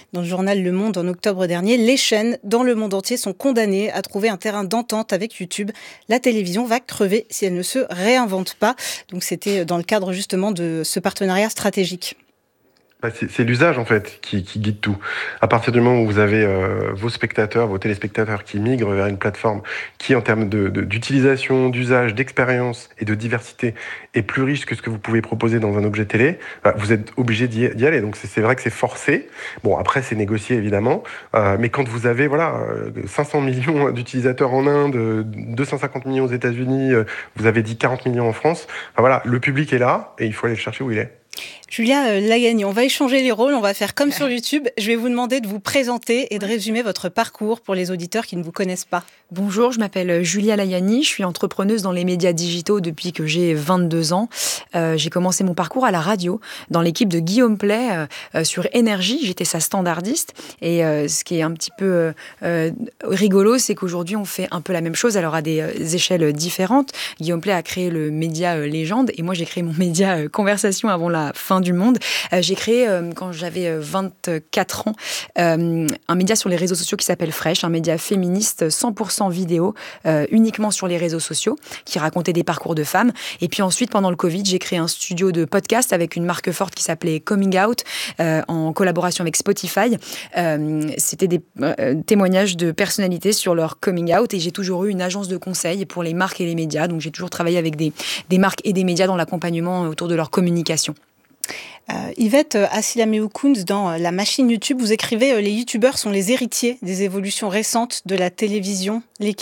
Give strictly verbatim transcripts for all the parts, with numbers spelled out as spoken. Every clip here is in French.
Dans le journal Le Monde en octobre dernier, les chaînes dans le monde entier sont condamnées à trouver un terrain d'entente avec YouTube. La télévision va crever si elle ne se réinvente pas. Donc c'était dans le cadre justement de ce partenariat stratégique. Bah, c'est, c'est l'usage en fait qui, qui guide tout. À partir du moment où vous avez euh, vos spectateurs, vos téléspectateurs qui migrent vers une plateforme qui, en termes de, de, d'utilisation, d'usage, d'expérience et de diversité, est plus riche que ce que vous pouvez proposer dans un objet télé, bah, vous êtes obligé d'y, d'y aller. Donc c'est, c'est vrai que c'est forcé. Bon, après c'est négocié évidemment, euh, mais quand vous avez voilà cinq cents millions d'utilisateurs en Inde, deux cent cinquante millions aux États-Unis, euh, vous avez dit quarante millions en France. Enfin, voilà, le public est là et il faut aller le chercher où il est. Julia Layani, on va échanger les rôles, on va faire comme sur YouTube. Je vais vous demander de vous présenter et de résumer votre parcours pour les auditeurs qui ne vous connaissent pas. Bonjour, je m'appelle Julia Layani, je suis entrepreneuse dans les médias digitaux depuis que j'ai vingt-deux ans. Euh, j'ai commencé mon parcours à la radio, dans l'équipe de Guillaume Play euh, sur Énergie. J'étais sa standardiste. Et euh, ce qui est un petit peu euh, rigolo, c'est qu'aujourd'hui, on fait un peu la même chose, alors à des euh, échelles différentes. Guillaume Play a créé le média euh, Légende et moi, j'ai créé mon média euh, Conversation avant la fin du monde. Euh, j'ai créé, euh, quand j'avais vingt-quatre ans, euh, un média sur les réseaux sociaux qui s'appelle Fresh, un média féministe cent pour cent vidéo, euh, uniquement sur les réseaux sociaux, qui racontait des parcours de femmes. Et puis ensuite, pendant le Covid, j'ai créé un studio de podcast avec une marque forte qui s'appelait Coming Out, euh, en collaboration avec Spotify. Euh, c'était des euh, témoignages de personnalités sur leur coming out. Et j'ai toujours eu une agence de conseil pour les marques et les médias. Donc j'ai toujours travaillé avec des, des marques et des médias dans l'accompagnement autour de leur communication. Euh, Yvette Asilameou-Kounz, dans La Machine YouTube, vous écrivez euh, « Les youtubeurs sont les héritiers des évolutions récentes de la télévision ». Lesquels ?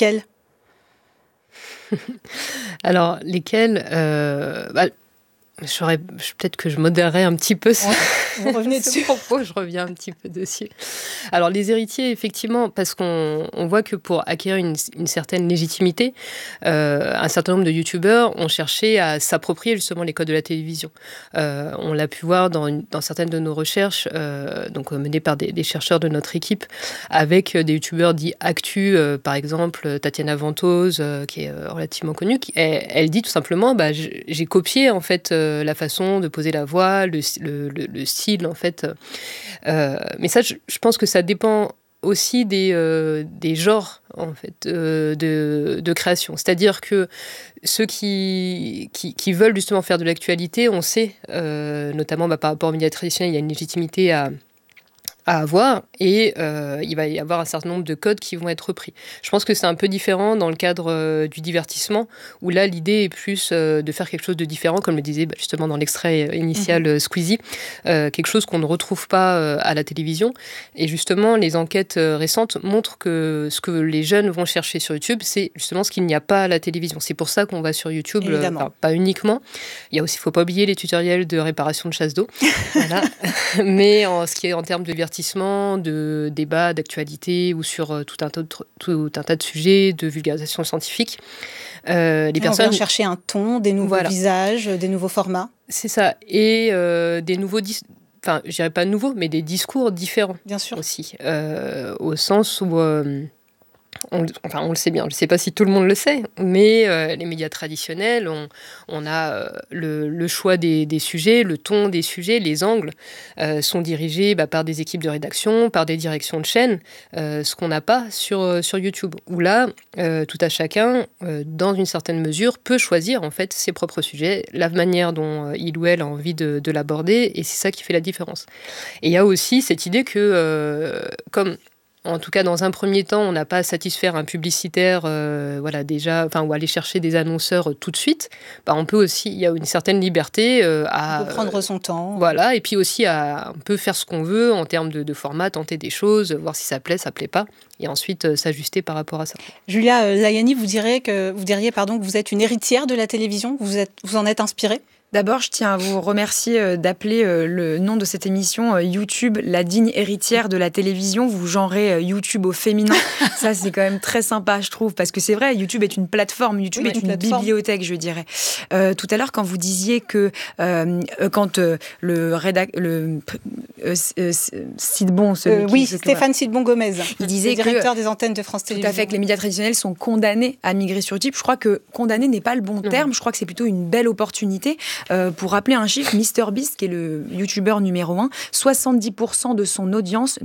Alors, lesquels euh, bah, j'aurais, peut-être que je modérerais un petit peu ce, vous revenez dessus. ce propos, je reviens un petit peu dessus. Alors, les héritiers, effectivement, parce qu'on on voit que pour acquérir une, une certaine légitimité, euh, un certain nombre de youtubeurs ont cherché à s'approprier justement les codes de la télévision. Euh, on l'a pu voir dans, une, dans certaines de nos recherches, euh, donc menées par des, des chercheurs de notre équipe, avec des youtubeurs dits actus, euh, par exemple Tatiana Ventose, euh, qui est euh, relativement connue. Qui, elle, elle dit tout simplement, bah, j'ai, j'ai copié en fait euh, la façon de poser la voix, le, le, le, le style en fait. Euh, mais ça, je, je pense que ça dépend aussi des, euh, des genres en fait, euh, de, de création. C'est-à-dire que ceux qui, qui, qui veulent justement faire de l'actualité, on sait, euh, notamment bah, par rapport aux médias traditionnels, il y a une légitimité à à avoir et euh, il va y avoir un certain nombre de codes qui vont être repris. Je pense que c'est un peu différent dans le cadre euh, du divertissement où là l'idée est plus euh, de faire quelque chose de différent, comme le disait bah, justement dans l'extrait initial mmh. Squeezie, euh, quelque chose qu'on ne retrouve pas euh, à la télévision. Et justement les enquêtes euh, récentes montrent que ce que les jeunes vont chercher sur YouTube, c'est justement ce qu'il n'y a pas à la télévision. C'est pour ça qu'on va sur YouTube, euh, enfin, pas uniquement. Il y a aussi, il ne faut pas oublier les tutoriels de réparation de chasse d'eau. Voilà. Mais en ce qui est en termes de divertissement, de débats d'actualité ou sur euh, tout, un tas de, tout un tas de sujets, de vulgarisation scientifique. Euh, les personnes... On vient chercher un ton, des nouveaux voilà. visages, des nouveaux formats. C'est ça. Et euh, des nouveaux... Dis... Enfin, je dirais pas nouveaux, mais des discours différents. Bien sûr. Aussi. Euh, au sens où... Euh, On, enfin, on le sait bien, je ne sais pas si tout le monde le sait, mais euh, les médias traditionnels, on, on a euh, le, le choix des, des sujets, le ton des sujets, les angles euh, sont dirigés bah, par des équipes de rédaction, par des directions de chaîne, euh, ce qu'on n'a pas sur, sur YouTube, où là, euh, tout à chacun, euh, dans une certaine mesure, peut choisir en fait ses propres sujets, la manière dont euh, il ou elle a envie de, de l'aborder, et c'est ça qui fait la différence. Et il y a aussi cette idée que, euh, comme... En tout cas, dans un premier temps, on n'a pas à satisfaire un publicitaire, euh, voilà, déjà, enfin, ou aller chercher des annonceurs euh, tout de suite. Bah, on peut aussi, il y a une certaine liberté euh, à... On peut prendre son temps. Voilà, et puis aussi à un peu faire ce qu'on veut en termes de, de format, tenter des choses, voir si ça plaît, ça plaît pas, et ensuite euh, s'ajuster par rapport à ça. Julia euh, Layani, vous diriez que vous diriez pardon que vous êtes une héritière de la télévision. Vous êtes, vous en êtes inspirée? D'abord, je tiens à vous remercier d'appeler le nom de cette émission YouTube la digne héritière de la télévision. Vous genrez YouTube au féminin. Ça, c'est quand même très sympa, je trouve, parce que c'est vrai, YouTube est une plateforme, YouTube oui, est une, une bibliothèque, je dirais. Euh, tout à l'heure, quand vous disiez que euh, quand euh, le rédacteur, le euh, euh, Sidbon, celui euh, qui oui, Stéphane Sidbon-Gomez, il disait le directeur que, des antennes de France Télévisions. Tout à fait, que les médias traditionnels sont condamnés à migrer sur YouTube. Je crois que condamner n'est pas le bon terme. Mmh. Je crois que c'est plutôt une belle opportunité. Euh, pour rappeler un chiffre, MrBeast, qui est le youtubeur numéro un, soixante-dix pour cent de son audience